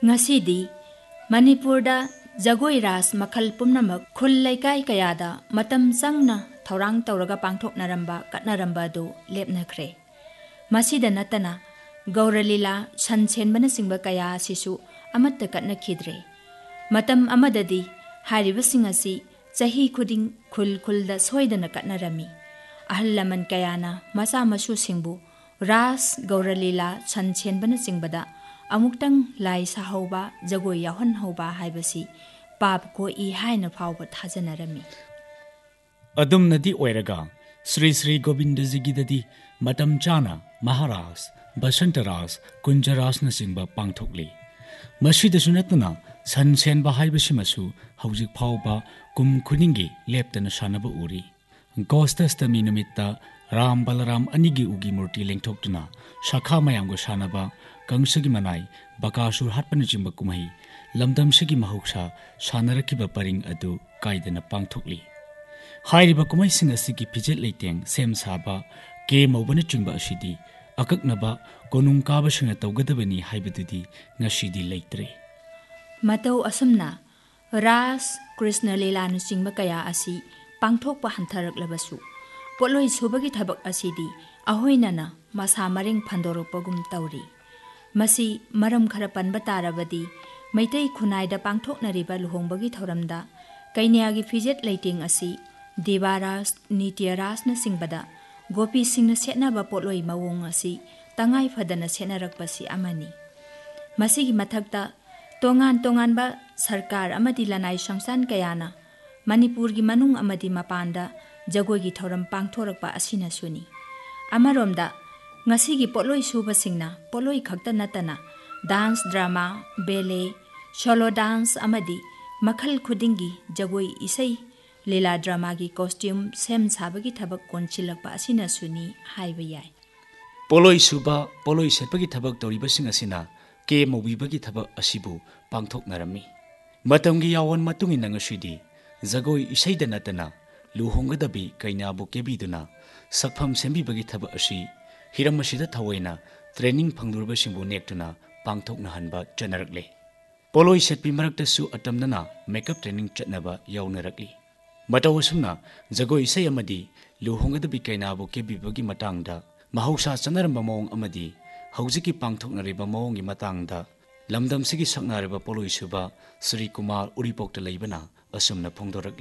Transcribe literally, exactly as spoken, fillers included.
ngasi Manipurda jagoi ras makhal pumnamak khul laikai kayada matam sangna thaurang tauraga pangthoknaramba katnaramba du lepnakhre masida natana gauralila sanchen singba kaya sisu amatta katna khidre matam amadadi hariba singasi chahi khuding khul khulda soidana katnarami ahallaman kayana masa masu singbu ras gauralila sanchen singbada amuktang lai sahauba jagoi yahon hauba haibasi pap ko i haina phawba thajanarami adum nadi oiraga Sri Sri Govindaji gidadi matam chana Maharaj Basantaras Kunjaras na singba pangthokli masida sunatna sanchen ba haibasi masu haujik phawba kum khuningi leptana sanaba uri Gostastami numitta Ram Balaram anigi ugi murti lengthoktuna shakha mayamgo sanaba Kangsagi manai bakasur hatpana jimba kumai lamdam sigi mahuksa sanarakiba paring adu kaidana pangthokli hairiba kumai sing asigi pijet leiteng sem saba ke maubana chungba asidi akaknaba konung kaba singna tawgadabani haibadudi ngasidi leitre matau asumna ras krishna leela nu singba kaya asi pangthokpa hantharak labasu poloi subagi thabak asidi ahoinana masa maring phandoropagum tawri Masi maram khara panba tarabadi maitai khunai da pangthoknariba luhongbagi thoramda kainiagi fijet leiting asi devaras nityaras na singbada gopi singna setnaba poloi mawong asi tangai phadana senarakpasi amani masigi mathakta tongan tongan ba sarkar amadi lanai sangsan kayana manipur gi manung amadi mapanda jagoi gi thoram pangthorakpa asina suni amaromda ngasigi poloi suba singna poloi khakta natana dance drama ballet solo dance amadi makhal khudingi jagoi isai lela drama gi costume sem sabagi thabak konchilakpa asina suni haiba yai poloi suba poloi setpagi thabak toriba sing asina ke mobibagi thabak asibu pangthoknarami matamgi yawon matungi nangasidi jagoi isai da natana luhongadabi kainabu kebiduna sakpham sembibagi thabak asi Hiramasida Thawaina training Pangdurba Simbu Nektuna Pangthok Nahanba Chanarakle. Poloi Setpi Maraktasu Atamnana makeup training Chatnaba Yaunarakli. Matawasumna Jagoi Sayamadi Luhongada Bikainabu Kebibagi Matangda Mahausa Sanaramba Mong Amadi Hauziki Pangthok Nariba Mongi Matangda Lamdam Sigi Saknariba Poloi Suba Sri Kumar Uripok Laibana Asumna Pongdorak